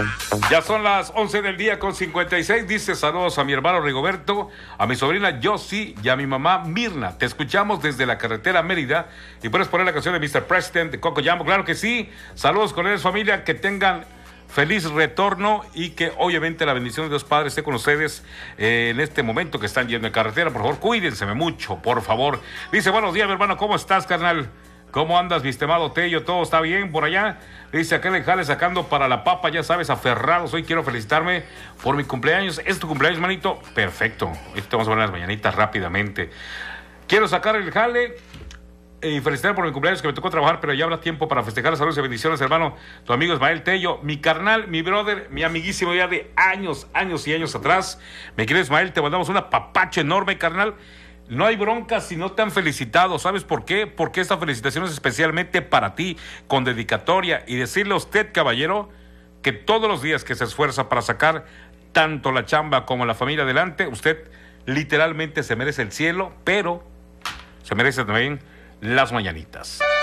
Ya son las 11 del día con 56. Dice saludos a mi hermano Rigoberto, a mi sobrina Josie y a mi mamá Mirna. Te escuchamos desde la carretera Mérida. Y puedes poner la canción de Mr. President de Coco Jambo. Claro que sí. Saludos con ellos, familia. Que tengan feliz retorno y que obviamente la bendición de Dios Padre esté con ustedes en este momento que están yendo en carretera. Por favor, cuídense mucho, por favor. Dice, buenos días, mi hermano. ¿Cómo estás, carnal? ¿Cómo andas, mi estimado Tello? ¿Todo está bien por allá? Dice, acá en el jale sacando para la papa, ya sabes, aferrados. Hoy quiero felicitarme por mi cumpleaños. ¿Es tu cumpleaños, manito? Perfecto. Ahorita te vamos a ver las mañanitas rápidamente. Quiero sacar el jale y felicitar por mi cumpleaños, que me tocó trabajar, pero ya habrá tiempo para festejar. Saludos y bendiciones, hermano. Tu amigo Ismael Tello, mi carnal, mi brother, mi amiguísimo ya de años y años atrás. Mi querido Ismael, te mandamos una papacha enorme, carnal. No hay bronca si no te han felicitado. ¿Sabes por qué? Porque esta felicitación es especialmente para ti, con dedicatoria. Y decirle a usted, caballero, que todos los días que se esfuerza para sacar tanto la chamba como la familia adelante, usted literalmente se merece el cielo, pero se merece también las mañanitas.